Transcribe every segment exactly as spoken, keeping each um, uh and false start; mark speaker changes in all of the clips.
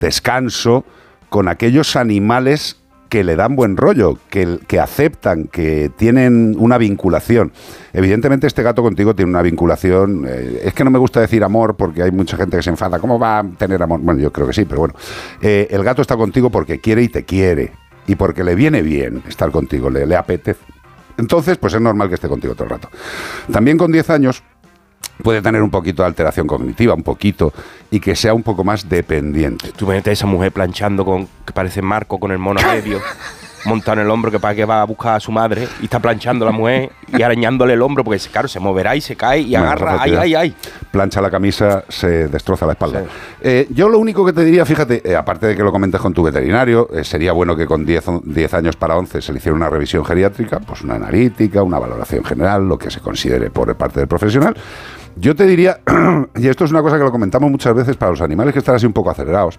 Speaker 1: descanso con aquellos animales que le dan buen rollo, que, que aceptan, que tienen una vinculación. Evidentemente este gato contigo tiene una vinculación, eh, es que no me gusta decir amor porque hay mucha gente que se enfada, ¿cómo va a tener amor? Bueno, yo creo que sí, pero bueno, eh, el gato está contigo porque quiere y te quiere, y porque le viene bien estar contigo, le, le apetece. Entonces, pues es normal que esté contigo todo el rato. También con diez años puede tener un poquito de alteración cognitiva, un poquito, y que sea un poco más dependiente.
Speaker 2: Tú ves a esa mujer planchando con que parece Marco con el mono medio, montado en el hombro, que para que va a buscar a su madre, y está planchando la mujer y arañándole el hombro, porque claro, se moverá y se cae y bueno, agarra, ay, ay, ay.
Speaker 1: Plancha la camisa, se destroza la espalda.
Speaker 2: Sí.
Speaker 1: Eh, yo lo único que te diría, fíjate, eh, aparte de que lo comentes con tu veterinario, eh, sería bueno que con diez años para once se le hiciera una revisión geriátrica, pues una analítica, una valoración general, lo que se considere por parte del profesional. Yo te diría, y esto es una cosa que lo comentamos muchas veces para los animales que están así un poco acelerados,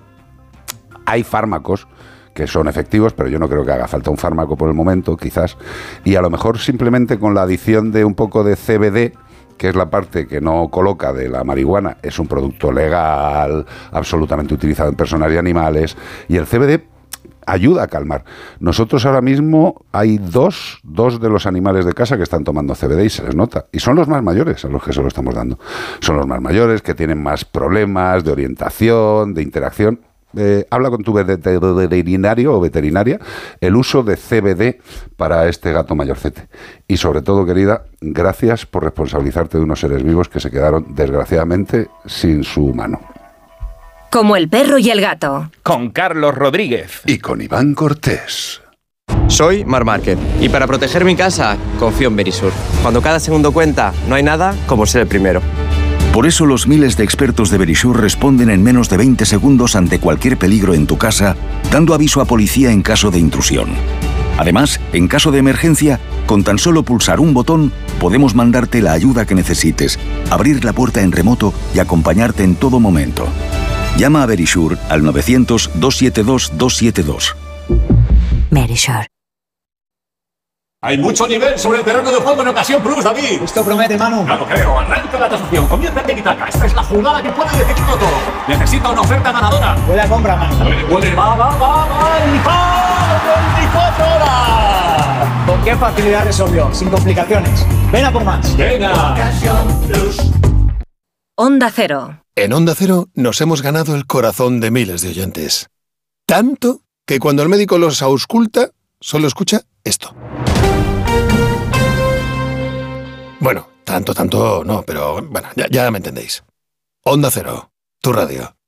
Speaker 1: hay fármacos que son efectivos, pero yo no creo que haga falta un fármaco por el momento, quizás, y a lo mejor simplemente con la adición de un poco de C B D, que es la parte que no coloca de la marihuana, es un producto legal, absolutamente utilizado en personas y animales, y el C B D ayuda a calmar. Nosotros ahora mismo hay dos, dos de los animales de casa que están tomando C B D y se les nota. Y son los más mayores a los que se lo estamos dando. Son los más mayores, que tienen más problemas de orientación, de interacción. Eh, habla con tu veterinario o veterinaria el uso de C B D para este gato mayorcete. Y sobre todo, querida, gracias por responsabilizarte de unos seres vivos que se quedaron, desgraciadamente, sin su mano.
Speaker 3: Como el perro y el gato.
Speaker 2: Con Carlos Rodríguez.
Speaker 1: Y con Iván Cortés.
Speaker 4: Soy Mar Márquez y para proteger mi casa confío en Verisur. Cuando cada segundo cuenta, no hay nada como ser el primero.
Speaker 5: Por eso los miles de expertos de Verisur responden en menos de veinte segundos ante cualquier peligro en tu casa, dando aviso a policía en caso de intrusión. Además, en caso de emergencia, con tan solo pulsar un botón, podemos mandarte la ayuda que necesites, abrir la puerta en remoto y acompañarte en todo momento. Llama a Verisur al novecientos, doscientos setenta y dos, doscientos setenta y dos.
Speaker 3: Verisur.
Speaker 6: Hay mucho nivel sobre el terreno de juego en Ocasión Plus, David.
Speaker 7: Esto promete, Manu.
Speaker 6: Ya lo creo. Arranca la tasación. Comienza el tiki-taka. Esta es la jugada que puede decidirlo todo. Necesita una oferta ganadora.
Speaker 7: Buena compra, Manu.
Speaker 6: Puede, puede. Va, va, va, va. ¡Y veinticuatro horas!
Speaker 7: ¿Con qué facilidad resolvió? Sin complicaciones. Ven a por más.
Speaker 6: Venga. Ocasión Plus.
Speaker 3: Onda Cero.
Speaker 8: En Onda Cero nos hemos ganado el corazón de miles de oyentes. Tanto que cuando el médico los ausculta, solo escucha esto. Bueno, tanto, tanto no, pero bueno, ya, ya me entendéis. Onda Cero, tu radio.